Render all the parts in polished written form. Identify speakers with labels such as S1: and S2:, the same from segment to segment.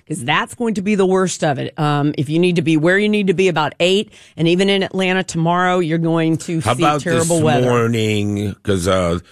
S1: because that's going to be the worst of it. If you need to be where you need to be about 8, and even in Atlanta tomorrow, you're going to see terrible weather.
S2: How about this morning? Because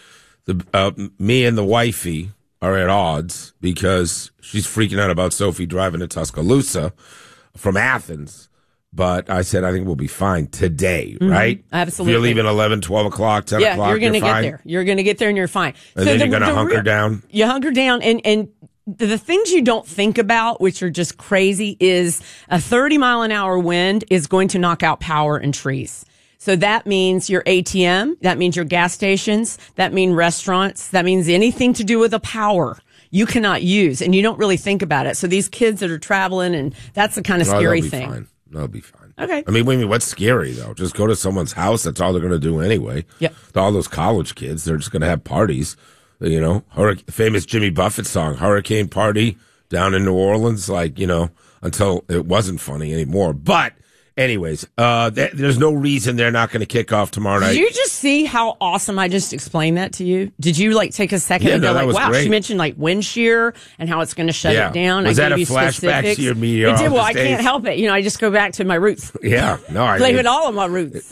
S2: me and the wifey are at odds because she's freaking out about Sophie driving to Tuscaloosa from Athens. But I said, I think we'll be fine today, right?
S1: Absolutely.
S2: If you're leaving 11, 12 o'clock, 10 o'clock,
S1: you're going to
S2: get
S1: there. You're going to get there and you're fine.
S2: And then you're going to hunker down?
S1: You hunker down. And the things you don't think about, which are just crazy, is a 30-mile-an-hour wind is going to knock out power and trees. So that means your ATM, that means your gas stations, that means restaurants, that means anything to do with the power you cannot use, and you don't really think about it. So these kids that are traveling, and that's the kind of scary thing.
S2: Fine. They'll be fine.
S1: Okay.
S2: I mean, what's scary, though? Just go to someone's house. That's all they're going to do anyway.
S1: Yeah.
S2: All those college kids, they're just going to have parties. You know, famous Jimmy Buffett song, Hurricane Party down in New Orleans, until it wasn't funny anymore. But anyways, there's no reason they're not going to kick off tomorrow night.
S1: Did you just see how awesome I just explained that to you? Did you take a second and go wow,
S2: great.
S1: She mentioned wind shear and how it's going to shut it down.
S2: Was
S1: I
S2: that a
S1: gave you
S2: flashback
S1: specifics.
S2: to your meteorologist
S1: It did. Well, I
S2: days?
S1: can't help it. I just go back to my roots.
S2: Yeah. No, I
S1: blame it all on my roots.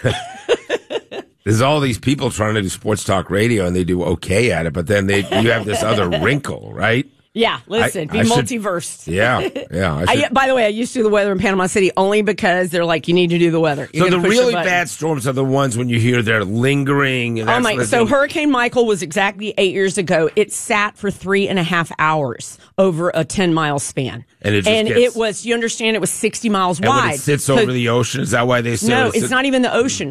S2: There's all these people trying to do sports talk radio and they do okay at it, but then you have this other wrinkle, right?
S1: Yeah, listen, be multiversed.
S2: Yeah.
S1: By the way, I used to do the weather in Panama City only because they're like, you need to do the weather.
S2: So the really bad storms are the ones when you hear they're lingering. And
S1: so Hurricane Michael was exactly 8 years ago. It sat for 3.5 hours over a 10-mile span.
S2: And
S1: it was, you understand, it was 60 miles wide.
S2: And when it sits over the ocean, is that why they say?
S1: No, it's not even the ocean.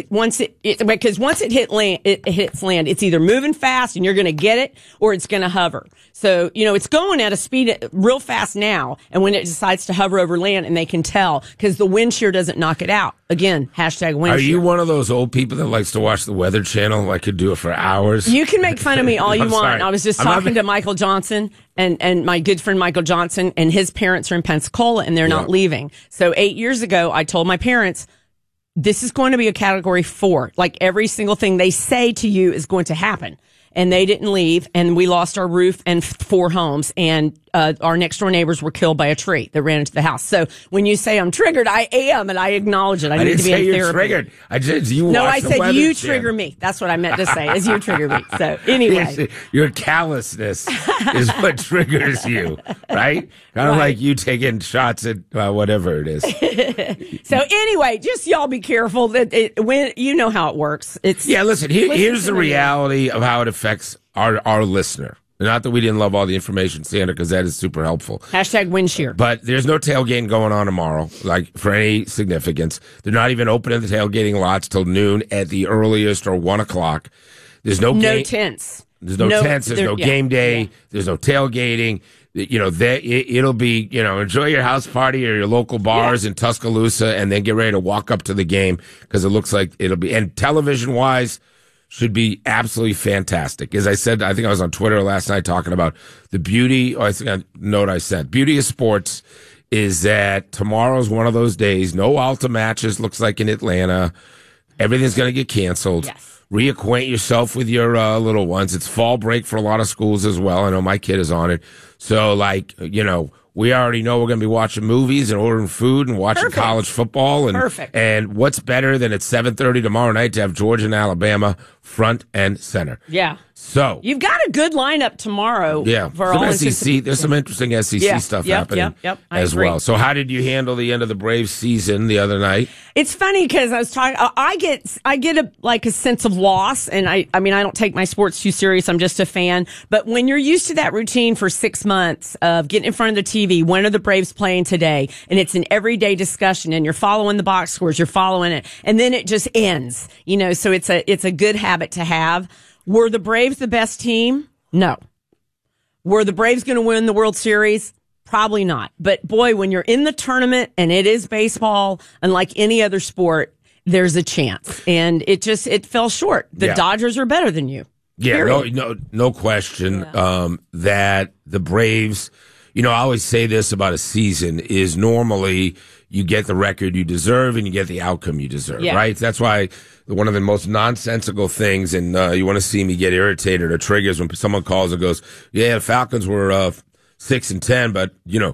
S1: Because once it hits land, it's either moving fast and you're going to get it, or it's going to hover. So, it's going at a speed real fast now. And when it decides to hover over land, and they can tell because the wind shear doesn't knock it out. Again, hashtag wind shear.
S2: Are you one of those old people that likes to watch the Weather Channel? I could do it for hours.
S1: You can make fun of me all you want.
S2: Sorry.
S1: I was just talking to Michael Johnson and my good friend Michael Johnson, and his parents are in Pensacola and they're not leaving. So 8 years ago, I told my parents, this is going to be a category 4. Like every single thing they say to you is going to happen. And they didn't leave, and we lost our roof and 4 homes, and our next door neighbors were killed by a tree that ran into the house. So when you say I'm triggered, I am, and I acknowledge it. I need to be in
S2: you're
S1: therapy.
S2: Triggered. I said
S1: you trigger me. That's what I meant to say. Is you trigger me. So anyway,
S2: your callousness is what triggers you, right? Kind of like you taking shots at whatever it is.
S1: So anyway, just y'all be careful that when you know how it works.
S2: Listen. Here's the reality of how it affects our listener. Not that we didn't love all the information, Sandra, because that is super helpful.
S1: Hashtag wind shear.
S2: But there's no tailgating going on tomorrow, for any significance. They're not even opening the tailgating lots till noon at the earliest, or 1 o'clock. There's no
S1: tents.
S2: There's no tents. There's no game day. Yeah. There's no tailgating. It'll be, enjoy your house party or your local bars in Tuscaloosa, and then get ready to walk up to the game, because it looks like it'll be, and television-wise, should be absolutely fantastic. As I said, I think I was on Twitter last night talking about the beauty, beauty of sports is that tomorrow's one of those days. No Alta matches, looks like in Atlanta. Everything's going to get canceled.
S1: Yes.
S2: Reacquaint yourself with your little ones. It's fall break for a lot of schools as well. I know my kid is on it. So, we already know we're going to be watching movies and ordering food and watching college football. And what's better than at 7:30 tomorrow night to have Georgia and Alabama front and center?
S1: Yeah.
S2: So
S1: you've got a good lineup tomorrow.
S2: Yeah.
S1: For all
S2: SEC. There's some interesting SEC stuff happening as well. So how did you handle the end of the Braves season the other night?
S1: It's funny because I was talking. I get a sense of loss, and I don't take my sports too serious. I'm just a fan. But when you're used to that routine for 6 months of getting in front of the TV, when are the Braves playing today? And it's an everyday discussion, and you're following the box scores, you're following it, and then it just ends. So it's a good habit to have. Were the Braves the best team? No. Were the Braves going to win the World Series? Probably not. But boy, when you're in the tournament and it is baseball, unlike any other sport, there's a chance. And it fell short. The Dodgers are better than you.
S2: Yeah,
S1: period.
S2: no question that the Braves, I always say this about a season, is normally you get the record you deserve and you get the outcome you deserve, right? That's why one of the most nonsensical things, and you want to see me get irritated or triggers when someone calls and goes, the Falcons were 6-10, but